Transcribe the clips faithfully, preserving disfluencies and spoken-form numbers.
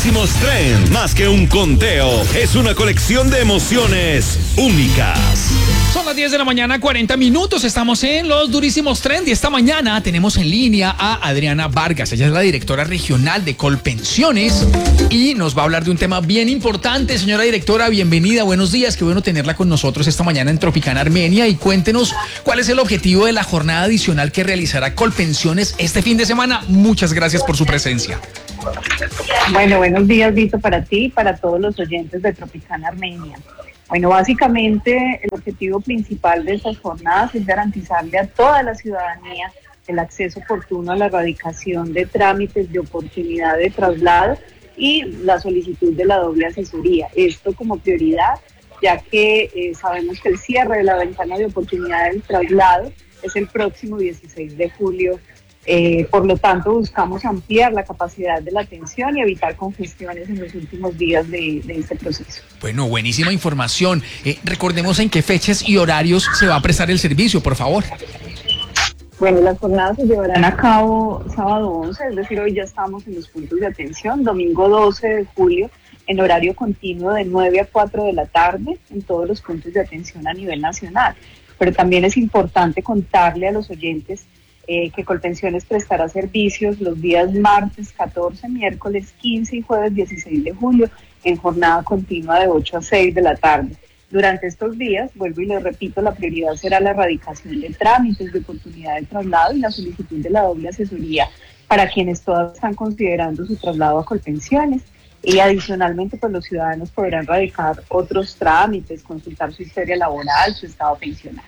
Durísimos Trend, más que un conteo, es una colección de emociones únicas. Son las diez de la mañana, cuarenta minutos, estamos en los Durísimos Trend y esta mañana tenemos en línea a Adriana Vargas. Ella es la directora regional de Colpensiones y nos va a hablar de un tema bien importante. Señora directora, bienvenida, buenos días, qué bueno tenerla con nosotros esta mañana en Tropicana, Armenia, y cuéntenos cuál es el objetivo de la jornada adicional que realizará Colpensiones este fin de semana. Muchas gracias por su presencia. Bueno, buenos días, Vito, para ti y para todos los oyentes de Tropicana, Armenia. Bueno, básicamente el objetivo principal de estas jornadas es garantizarle a toda la ciudadanía el acceso oportuno a la erradicación de trámites de oportunidad de traslado y la solicitud de la doble asesoría. Esto como prioridad, ya que eh, sabemos que el cierre de la ventana de oportunidad del traslado es el próximo dieciséis de julio. Eh, por lo tanto, buscamos ampliar la capacidad de la atención y evitar congestiones en los últimos días de, de este proceso. Bueno, buenísima información. Eh, recordemos en qué fechas y horarios se va a prestar el servicio, por favor. Bueno, las jornadas se llevarán a cabo sábado once, es decir, hoy ya estamos en los puntos de atención, domingo doce de julio, en horario continuo de nueve a cuatro de la tarde, en todos los puntos de atención a nivel nacional. Pero también es importante contarle a los oyentes Eh, que Colpensiones prestará servicios los días martes catorce, miércoles quince y jueves dieciséis de julio en jornada continua de ocho a seis de la tarde. Durante estos días, vuelvo y les repito, la prioridad será la erradicación de trámites de oportunidad de traslado y la solicitud de la doble asesoría para quienes todavía están considerando su traslado a Colpensiones. Y adicionalmente, pues los ciudadanos podrán erradicar otros trámites, consultar su historia laboral, su estado pensional.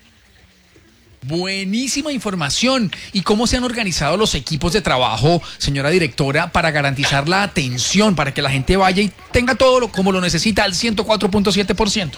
Buenísima información. ¿Y cómo se han organizado los equipos de trabajo, señora directora, para garantizar la atención, para que la gente vaya y tenga todo lo, como lo necesita al ciento cuatro punto siete por ciento?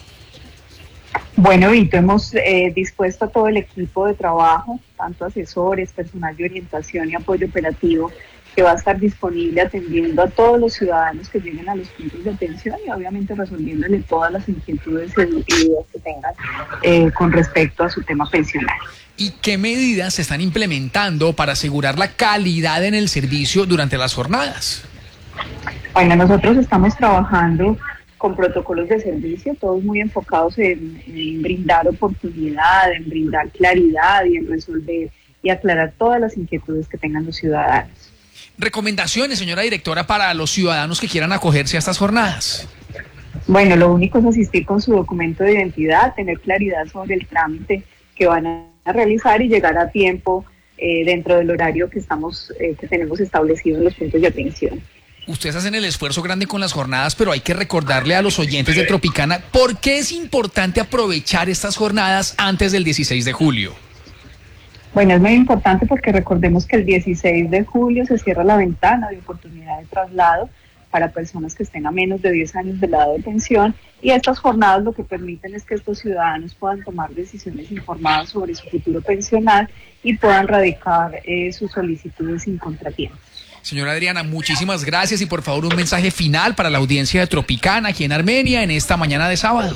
Bueno, Vito, hemos eh, dispuesto a todo el equipo de trabajo, tanto asesores, personal de orientación y apoyo operativo, que va a estar disponible atendiendo a todos los ciudadanos que lleguen a los puntos de atención y obviamente resolviéndole todas las inquietudes y dudas que tengan eh, con respecto a su tema pensional. ¿Y qué medidas se están implementando para asegurar la calidad en el servicio durante las jornadas? Bueno, nosotros estamos trabajando con protocolos de servicio, todos muy enfocados en, en brindar oportunidad, en brindar claridad y en resolver y aclarar todas las inquietudes que tengan los ciudadanos. Recomendaciones, señora directora, para los ciudadanos que quieran acogerse a estas jornadas. Bueno, lo único es asistir con su documento de identidad, tener claridad sobre el trámite que van a realizar y llegar a tiempo eh, dentro del horario que estamos eh, que tenemos establecido en los puntos de atención. Ustedes hacen el esfuerzo grande con las jornadas, pero hay que recordarle a los oyentes de Tropicana por qué es importante aprovechar estas jornadas antes del dieciséis de julio. Bueno, es muy importante porque recordemos que el dieciséis de julio se cierra la ventana de oportunidad de traslado para personas que estén a menos de diez años de edad de pensión, y estas jornadas lo que permiten es que estos ciudadanos puedan tomar decisiones informadas sobre su futuro pensional y puedan radicar eh, sus solicitudes sin contratiempos. Señora Adriana, muchísimas gracias y por favor un mensaje final para la audiencia de Tropicana aquí en Armenia en esta mañana de sábado.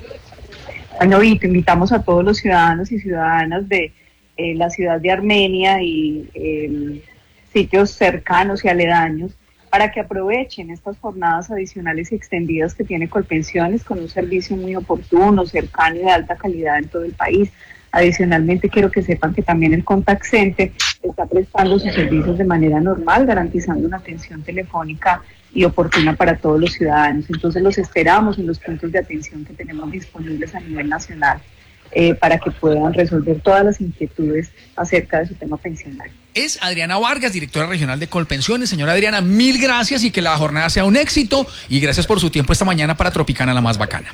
Bueno, y te invitamos a todos los ciudadanos y ciudadanas de eh, la ciudad de Armenia y eh, sitios cercanos y aledaños para que aprovechen estas jornadas adicionales y extendidas que tiene Colpensiones con un servicio muy oportuno, cercano y de alta calidad en todo el país. Adicionalmente, quiero que sepan que también el Contact Center está prestando sus servicios de manera normal, garantizando una atención telefónica y oportuna para todos los ciudadanos. Entonces los esperamos en los puntos de atención que tenemos disponibles a nivel nacional eh, para que puedan resolver todas las inquietudes acerca de su tema pensional. Es Adriana Vargas, directora regional de Colpensiones. Señora Adriana, mil gracias y que la jornada sea un éxito y gracias por su tiempo esta mañana para Tropicana, la más bacana.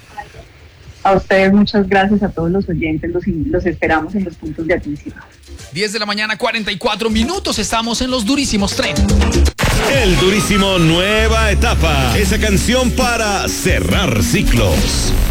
A ustedes muchas gracias, a todos los oyentes, los, los esperamos en los puntos de atención. diez de la mañana, cuarenta y cuatro minutos, estamos en los Durísimos Trend. El Durísimo Nueva Etapa, esa canción para cerrar ciclos.